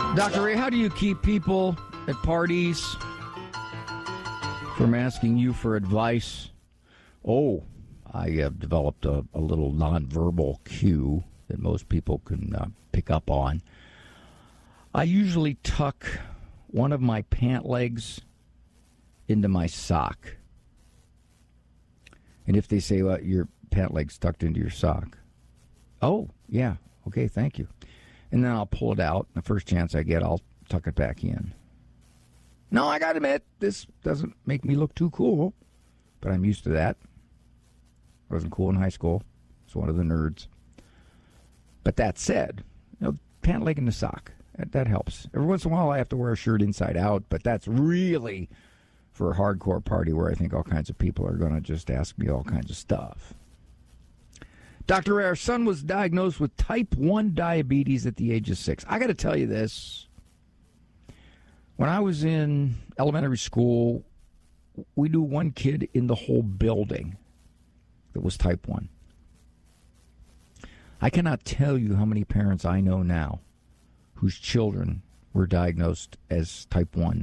Dr. Ray, how do you keep people at parties from asking you for advice? Oh, I have developed a little nonverbal cue that most people can pick up on. I usually tuck one of my pant legs into my sock. And if they say, well, your pant leg's tucked into your sock. Oh, yeah. Okay, thank you. And then I'll pull it out. The first chance I get, I'll tuck it back in. No, I got to admit, this doesn't make me look too cool, but I'm used to that. I wasn't cool in high school. I was one of the nerds. But that said, pant leg in the sock, that helps. Every once in a while I have to wear a shirt inside out, but that's really for a hardcore party where I think all kinds of people are going to just ask me all kinds of stuff. Dr. Ray, our son was diagnosed with type 1 diabetes at the age of 6. I got to tell you this. When I was in elementary school, we knew one kid in the whole building that was type 1. I cannot tell you how many parents I know now whose children were diagnosed as type 1